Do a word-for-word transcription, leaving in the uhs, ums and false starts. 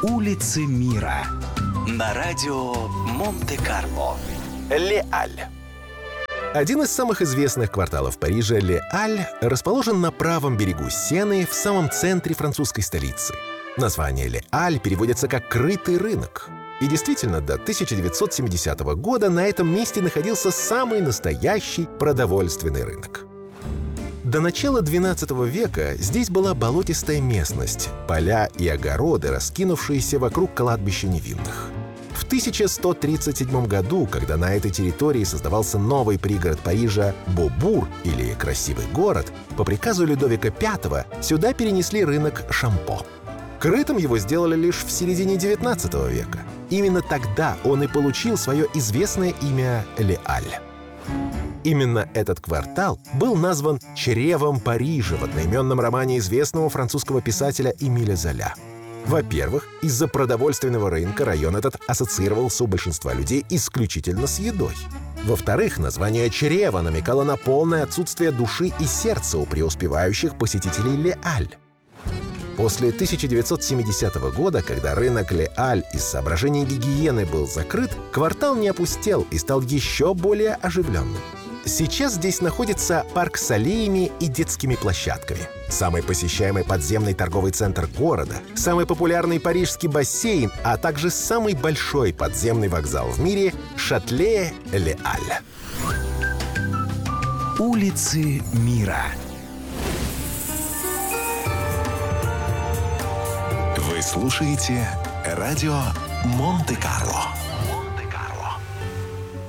Улицы мира на радио Монте-Карло. Ле-Аль. Один из самых известных кварталов Парижа, Ле-Аль, расположен на правом берегу Сены, в самом центре французской столицы. Название Ле-Аль переводится как «крытый рынок». И действительно, до тысяча девятьсот семидесятого года на этом месте находился самый настоящий продовольственный рынок. До начала двенадцатого века здесь была болотистая местность, поля и огороды, раскинувшиеся вокруг кладбища невинных. В тысяча сто тридцать седьмом году, когда на этой территории создавался новый пригород Парижа Бобур, или «Красивый город», по приказу Людовика пятого сюда перенесли рынок Шампо. Крытым его сделали лишь в середине девятнадцатого века. Именно тогда он и получил свое известное имя Ле-Аль. Именно этот квартал был назван «Чревом Парижа» в одноименном романе известного французского писателя Эмиля Золя. Во-первых, из-за продовольственного рынка район этот ассоциировался у большинства людей исключительно с едой. Во-вторых, название «Чрево» намекало на полное отсутствие души и сердца у преуспевающих посетителей Ле-Аль. После тысяча девятьсот семидесятого года, когда рынок Ле-Аль из соображений гигиены был закрыт, квартал не опустел и стал еще более оживленным. Сейчас здесь находится парк с аллеями и детскими площадками, самый посещаемый подземный торговый центр города, самый популярный парижский бассейн, а также самый большой подземный вокзал в мире — Шатле-Ле-Аль. Улицы мира. Вы слушаете радио Монте-Карло.